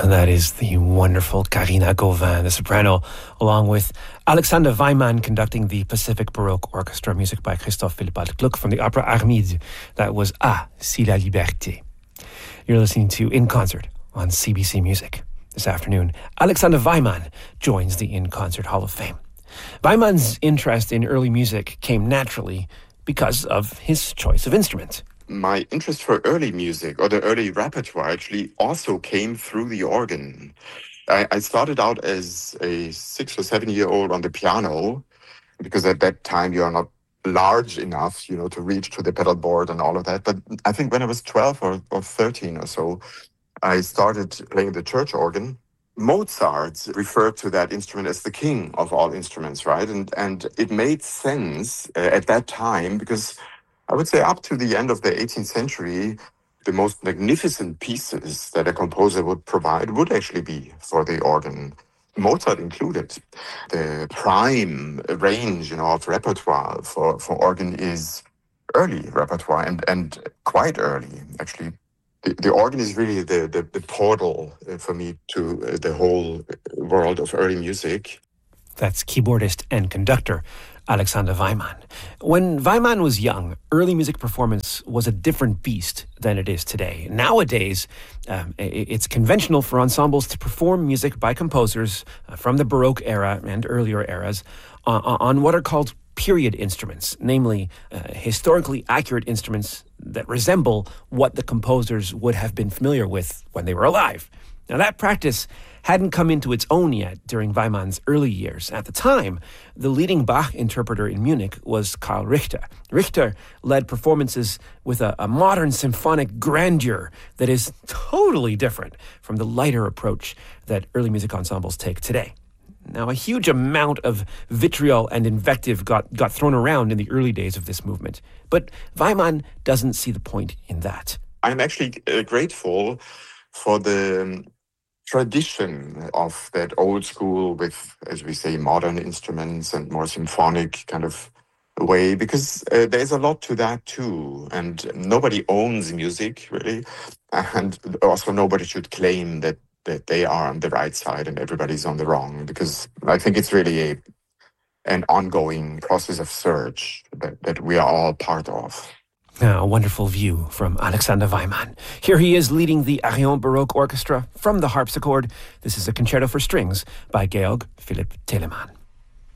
That is the wonderful Karina Gauvin, the soprano, along with Alexander Weimann conducting the Pacific Baroque Orchestra, music by Christophe Willibald Gluck from the opera Armide. That was Ah, si la liberté. You're listening to In Concert on CBC Music. This afternoon, Alexander Weimann joins the In Concert Hall of Fame. Weimann's interest in early music came naturally because of his choice of instrument. My interest for early music, or the early repertoire, actually also came through the organ. I started out as a 6 or 7-year-old on the piano, because at that time you are not large enough, to reach to the pedal board and all of that. But I think when I was 12 or 13 or so, I started playing the church organ. Mozart referred to that instrument as the king of all instruments, right? And it made sense at that time, because I would say up to the end of the 18th century, the most magnificent pieces that a composer would provide would actually be for the organ, Mozart included. The prime range, of repertoire for organ is early repertoire and quite early, actually. The organ is really the portal for me to the whole world of early music. That's keyboardist and conductor Alexander Weimann. When Weimann was young, early music performance was a different beast than it is today. Nowadays, it's conventional for ensembles to perform music by composers from the Baroque era and earlier eras on what are called period instruments, namely historically accurate instruments that resemble what the composers would have been familiar with when they were alive. Now, that practice hadn't come into its own yet during Weimann's early years. At the time, the leading Bach interpreter in Munich was Karl Richter. Richter led performances with a modern symphonic grandeur that is totally different from the lighter approach that early music ensembles take today. Now, a huge amount of vitriol and invective got thrown around in the early days of this movement. But Weimann doesn't see the point in that. I'm actually grateful for the tradition of that old school with, as we say, modern instruments and more symphonic kind of way, because there's a lot to that too. And nobody owns music, really. And also nobody should claim that they are on the right side and everybody's on the wrong, because I think it's really an ongoing process of search that we are all part of. A wonderful view from Alexander Weimann. Here he is leading the Arion Baroque Orchestra from the harpsichord. This is a concerto for strings by Georg Philipp Telemann.